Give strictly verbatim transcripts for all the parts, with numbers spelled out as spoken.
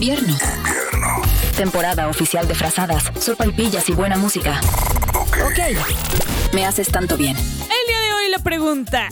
Invierno. Invierno. Temporada oficial de frazadas, sopaipillas y buena música. Ok. Ok. Me haces tanto bien. El día de hoy la pregunta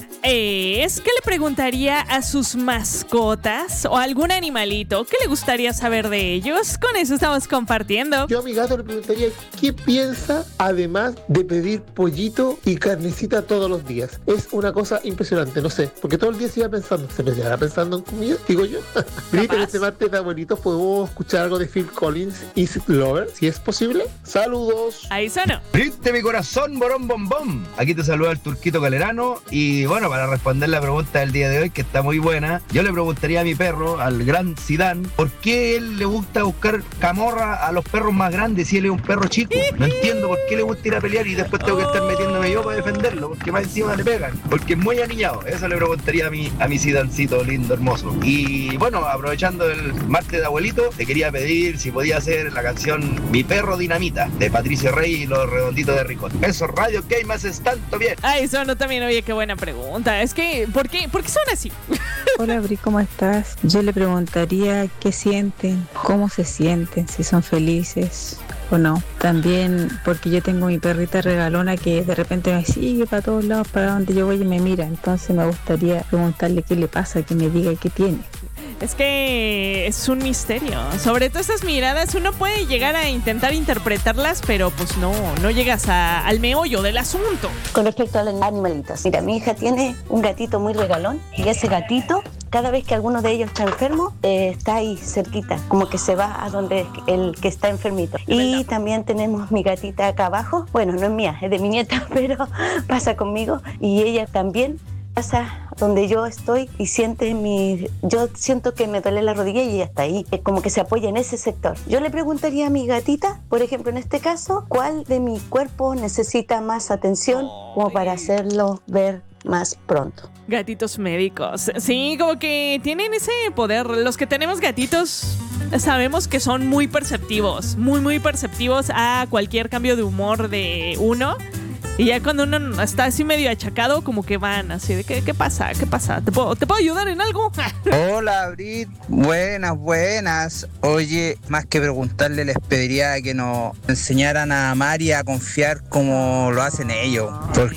es: ¿qué le preguntaría a sus mascotas o algún animalito? ¿Qué le gustaría saber de ellos? Con eso estamos compartiendo. Yo a mi gato le preguntaría qué piensa además de pedir pollito y carnecita todos los días. Es una cosa impresionante, no sé, porque todo el día se iba pensando, se me quedará pensando en comida, digo yo. Grita, en este martes de abuelitos podemos escuchar algo de Phil Collins, Is It Lover, si es posible. Saludos. Ahí sonó. Grite mi corazón, borón, bom, bom. Aquí te saluda el Turquito Calerano y bueno, para responder la pregunta del día de hoy, que está muy buena, yo le preguntaría a mi perro, al gran Zidane, ¿por qué él le gusta buscar camorra a los perros más grandes si él es un perro chico? No entiendo por qué le gusta ir a pelear y después tengo que estar metiéndome yo para defenderlo, porque más encima le pegan, porque es muy aniñado. Eso le preguntaría a mi, a mi Zidancito lindo, hermoso. Y bueno, aprovechando el martes de abuelito, te quería pedir si podía hacer la canción Mi Perro Dinamita, de Patricio Rey y los Redonditos de Ricón. Eso, Radio K me haces tanto bien. Ahí sonó también. Oye, qué buena pregunta. Es que, ¿por qué, ¿por qué son así? Hola, Bri, ¿cómo estás? Yo le preguntaría qué sienten, cómo se sienten, si son felices o no. También porque yo tengo mi perrita regalona que de repente me sigue para todos lados, para donde yo voy y me mira. Entonces me gustaría preguntarle qué le pasa, que me diga qué tiene. Es que es un misterio. Sobre todo esas miradas, uno puede llegar a intentar interpretarlas, pero pues no, no llegas a, al meollo del asunto. Con respecto a los animalitos, mira, mi hija tiene un gatito muy regalón y ese gatito, cada vez que alguno de ellos está enfermo, eh, está ahí cerquita, como que se va a donde el que está enfermito. Y también tenemos mi gatita acá abajo, bueno, no es mía, es de mi nieta, pero pasa conmigo y ella también pasa donde yo estoy y siente mi, yo siento que me duele la rodilla y ella está ahí, es como que se apoya en ese sector. Yo le preguntaría a mi gatita, por ejemplo en este caso, ¿cuál de mi cuerpo necesita más atención como para hacerlo ver más pronto? Gatitos médicos. Sí, como que tienen ese poder. Los que tenemos gatitos sabemos que son muy perceptivos, muy muy perceptivos a cualquier cambio de humor de uno. Y ya cuando uno está así medio achacado, como que van así de ¿qué, qué pasa? ¿Qué pasa? ¿Te puedo, ¿Te puedo ayudar en algo? Hola, Brit. Buenas, buenas. Oye, más que preguntarle, les pediría que nos enseñaran a amar y a confiar como lo hacen ellos.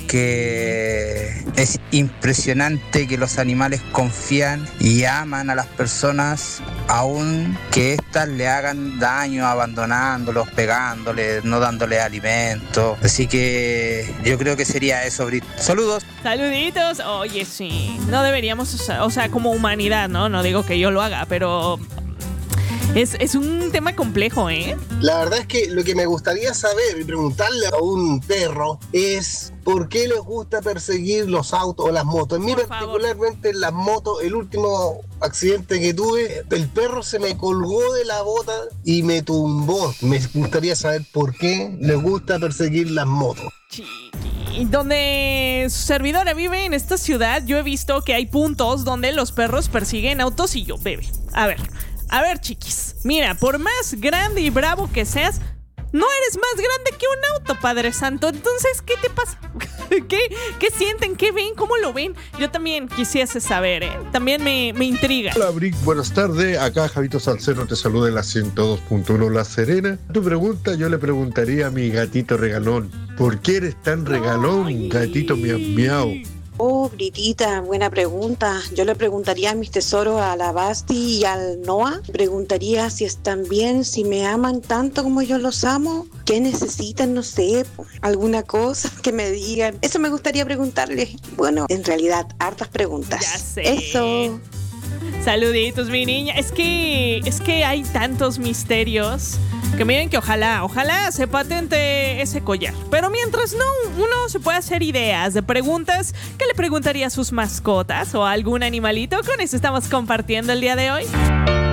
Porque es impresionante que los animales confían y aman a las personas, aun que éstas le hagan daño abandonándolos, pegándoles, no dándoles alimento. Así que yo creo que sería eso, Brit. Saludos. Saluditos. Oye, sí. No deberíamos, o sea, o sea, como humanidad, ¿no? No digo que yo lo haga, pero es, es un tema complejo, ¿eh? La verdad es que lo que me gustaría saber y preguntarle a un perro es ¿por qué les gusta perseguir los autos o las motos? En mí Por particularmente en las motos, el último accidente que tuve, el perro se me colgó de la bota y me tumbó. Me gustaría saber por qué les gusta perseguir las motos. Chiqui. Donde su servidora vive en esta ciudad, yo he visto que hay puntos donde los perros persiguen autos y yo, bebé. A ver, a ver, chiquis. Mira, por más grande y bravo que seas, no eres más grande que un auto, Padre Santo. Entonces, ¿qué te pasa? ¿Qué, qué sienten? ¿Qué ven? ¿Cómo lo ven? Yo también quisiese saber, ¿eh? También me, me intriga. Hola, Brick. Buenas tardes. Acá Javito Salcero te saluda en la ciento dos punto uno La Serena. Tu pregunta yo le preguntaría a mi gatito regalón. ¿Por qué eres tan regalón, Ay. gatito miau miau? Oh, Britita, buena pregunta. Yo le preguntaría a mis tesoros, a la Basti y al Noah. Preguntaría si están bien, si me aman tanto como yo los amo. ¿Qué necesitan? No sé, alguna cosa que me digan. Eso me gustaría preguntarles. Bueno, en realidad, hartas preguntas. Ya sé. Eso. Saluditos, mi niña. Es que, es que hay tantos misterios que miren que ojalá, ojalá se patente ese collar. Pero mientras no, uno se puede hacer ideas de preguntas que le preguntaría a sus mascotas o a algún animalito. Con eso estamos compartiendo el día de hoy.